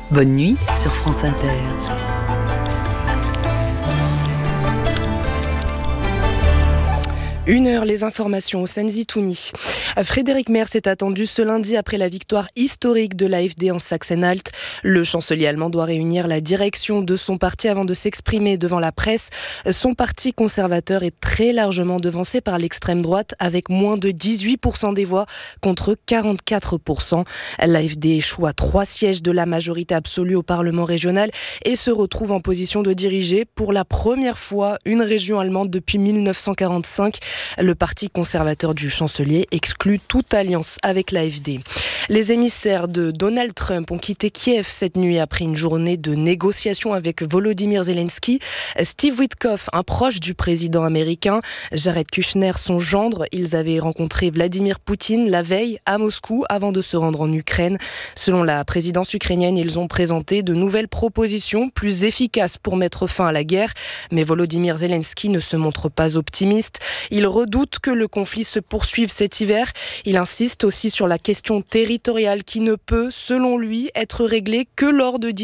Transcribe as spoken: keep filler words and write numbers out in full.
Bonne nuit sur France Inter. Une heure, les informations au Senzi-Touni. Frédéric Merz est attendu ce lundi après la victoire historique de l'A F D en Saxe-Anhalt. Le chancelier allemand doit réunir la direction de son parti avant de s'exprimer devant la presse. Son parti conservateur est très largement devancé par l'extrême droite avec moins de dix-huit pour cent des voix contre quarante-quatre pour cent. L'A F D échoue à trois sièges de la majorité absolue au Parlement régional et se retrouve en position de diriger pour la première fois une région allemande depuis mille neuf cent quarante-cinq. Le parti conservateur du chancelier exclut toute alliance avec l'A F D. Les émissaires de Donald Trump ont quitté Kiev cette nuit après une journée de négociations avec Volodymyr Zelensky. Steve Witkoff, un proche du président américain, Jared Kushner, son gendre, ils avaient rencontré Vladimir Poutine la veille à Moscou avant de se rendre en Ukraine. Selon la présidence ukrainienne, ils ont présenté de nouvelles propositions plus efficaces pour mettre fin à la guerre. Mais Volodymyr Zelensky ne se montre pas optimiste. Il redoute que le conflit se poursuive cet hiver. Il insiste aussi sur la question territoriale qui ne peut, selon lui, être réglée que lors de